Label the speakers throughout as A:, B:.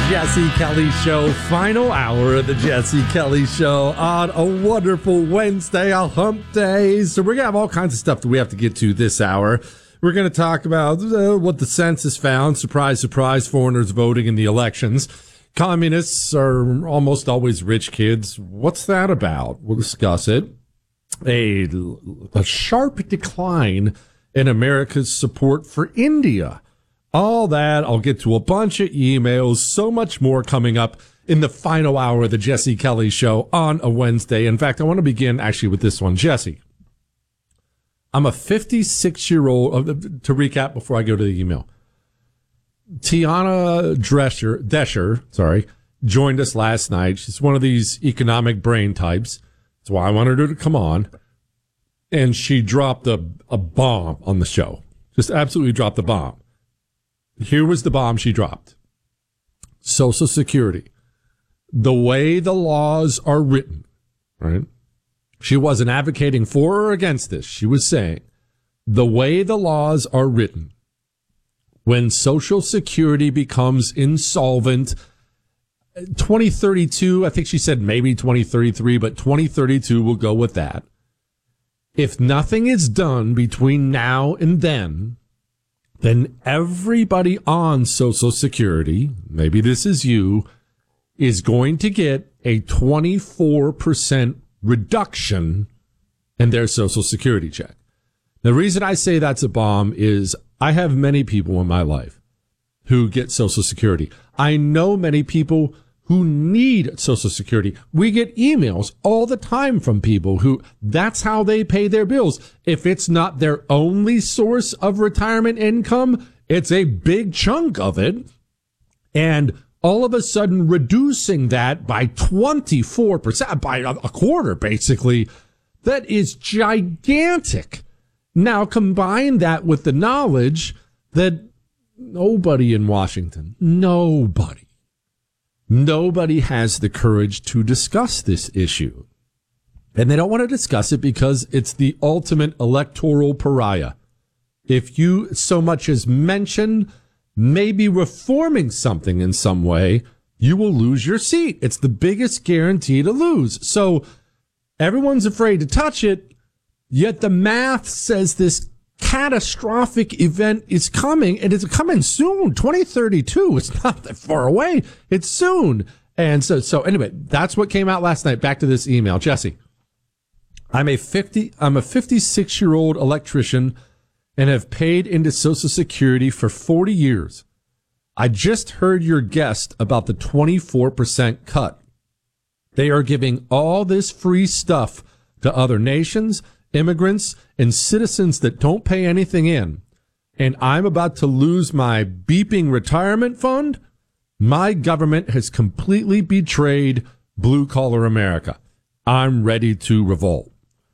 A: Jesse Kelly Show, final hour of the Jesse Kelly Show on a wonderful Wednesday, a hump day. So we're going to have all kinds of stuff that we have to get to this hour. We're going to talk about what the census found. Surprise, surprise, foreigners voting in the elections. Communists are almost always rich kids. What's that about? We'll discuss it. A sharp decline in America's support for India. All that, I'll get to a bunch of emails, so much more coming up in the final hour of the Jesse Kelly Show on a Wednesday. In fact, I want to begin actually with this one. Jesse, I'm a 56-year-old, to recap before I go to the email. Tiana Desher, joined us last night. She's one of these economic brain types. That's why I wanted her to come on. And she dropped a bomb on the show. Just absolutely dropped a bomb. Here was the bomb she dropped. Social Security. The way the laws are written, right? She wasn't advocating for or against this. She was saying the way the laws are written, when Social Security becomes insolvent, 2032, I think she said maybe 2033, but 2032 will go with that. If nothing is done between now and then everybody on Social Security, maybe this is you, is going to get a 24% reduction in their Social Security check. The reason I say that's a bomb is I have many people in my life who get Social Security. I know many people who need Social Security. We get emails all the time from people who that's how they pay their bills. If it's not their only source of retirement income, it's a big chunk of it. And all of a sudden reducing that by 24%, by a quarter, basically, that is gigantic. Now combine that with the knowledge that nobody in Washington, nobody has the courage to discuss this issue. And they don't want to discuss it because it's the ultimate electoral pariah. If you so much as mention maybe reforming something in some way, you will lose your seat. It's the biggest guarantee to lose. So everyone's afraid to touch it, yet the math says this catastrophic event is coming, and it's coming soon. 2032. It's not that far away. It's soon. And so anyway, that's what came out last night. Back to this email. Jesse, I'm a 56-year-old electrician and have paid into Social Security for 40 years. I just heard your guest about the 24% cut. They are giving all this free stuff to other nations, immigrants, and citizens that don't pay anything in, and I'm about to lose my beeping retirement fund. My government has completely betrayed blue-collar America. I'm ready to revolt.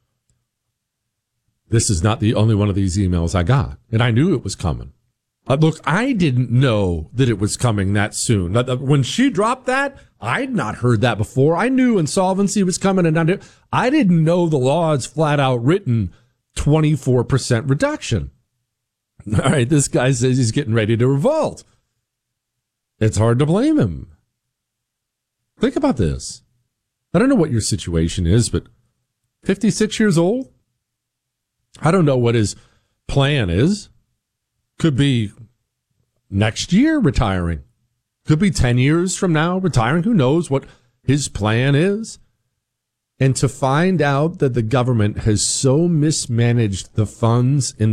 A: This is not the only one of these emails I got, and I knew it was coming. Look, I didn't know that it was coming that soon. When she dropped that, I'd not heard that before. I knew insolvency was coming, and I didn't know the law is flat out written 24% reduction. All right, this guy says he's getting ready to revolt. It's hard to blame him. Think about this. I don't know what your situation is, but 56 years old? I don't know what his plan is. Could be next year retiring. Could be 10 years from now retiring. Who knows what his plan is? And to find out that the government has so mismanaged the funds in